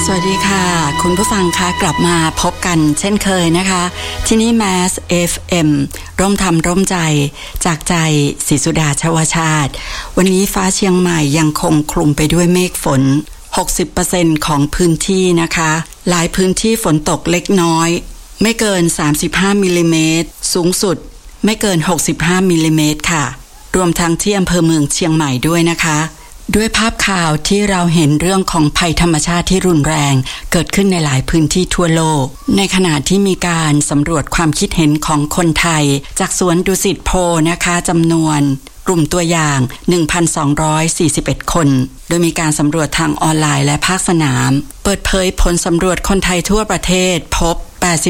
สวัสดีค่ะคุณผู้ฟังคะกลับมาพบกันเช่นเคยนะคะที่นี่ Mass FM ร่วมทำร่วมใจจากใจศรีสุดาชวชาติวันนี้ฟ้าเชียงใหม่ยังคงคลุมไปด้วยเมฆฝน 60% ของพื้นที่นะคะหลายพื้นที่ฝนตกเล็กน้อยไม่เกิน35มิลลิเมตรสูงสุดไม่เกิน65มิลลิเมตรค่ะรวมทั้งที่อำเภอเมืองเชียงใหม่ด้วยนะคะด้วยภาพข่าวที่เราเห็นเรื่องของภัยธรรมชาติที่รุนแรงเกิดขึ้นในหลายพื้นที่ทั่วโลกในขณะที่มีการสำรวจความคิดเห็นของคนไทยจากสวนดุสิตโพลนะคะจำนวนกลุ่มตัวอย่าง 1,241 คนโดยมีการสำรวจทางออนไลน์และภาคสนามเปิดเผยผลสำรวจคนไทยทั่วประเทศพบ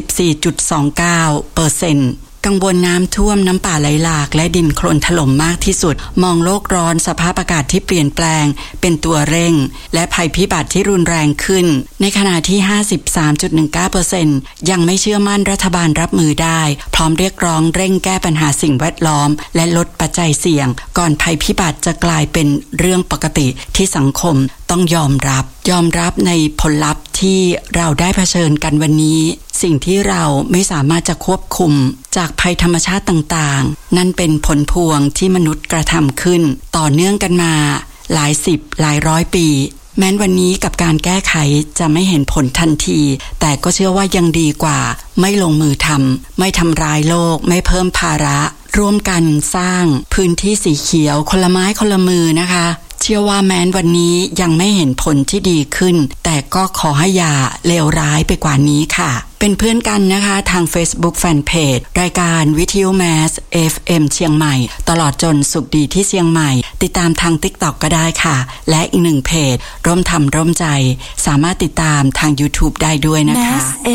84.29% กังวลน้ำท่วมน้ำป่าไหลหลากและดินโคลนถล่มมากที่สุดมองโลกร้อนสภาพอากาศที่เปลี่ยนแปลงเป็นตัวเร่งและภัยพิบัติที่รุนแรงขึ้นในขณะที่ 53.19% ยังไม่เชื่อมั่นรัฐบาลรับมือได้พร้อมเรียกร้องเร่งแก้ปัญหาสิ่งแวดล้อมและลดปัจจัยเสี่ยงก่อนภัยพิบัติจะกลายเป็นเรื่องปกติที่สังคมต้องยอมรับในผลลัพธ์ที่เราได้เผชิญกันวันนี้สิ่งที่เราไม่สามารถจะควบคุมจากภัยธรรมชาติต่างๆนั่นเป็นผลพวงที่มนุษย์กระทำขึ้นต่อเนื่องกันมาหลายสิบหลายร้อยปีแม้วันนี้กับการแก้ไขจะไม่เห็นผลทันทีแต่ก็เชื่อว่ายังดีกว่าไม่ลงมือทำไม่ทำร้ายโลกไม่เพิ่มภาระร่วมกันสร้างพื้นที่สีเขียวคนละไม้คนละมือนะคะเชื่อว่าแม้นวันนี้ยังไม่เห็นผลที่ดีขึ้นแต่ก็ขอให้อย่าเลวร้ายไปกว่านี้ค่ะเป็นเพื่อนกันนะคะทาง Facebook Fanpage รายการวิทยุ Mass FM เชียงใหม่ตลอดจนสุขดีที่เชียงใหม่ติดตามทาง TikTok ก็ได้ค่ะและอีกหนึ่งเพจร่วมทำร่วมใจสามารถติดตามทาง YouTube ได้ด้วยนะคะ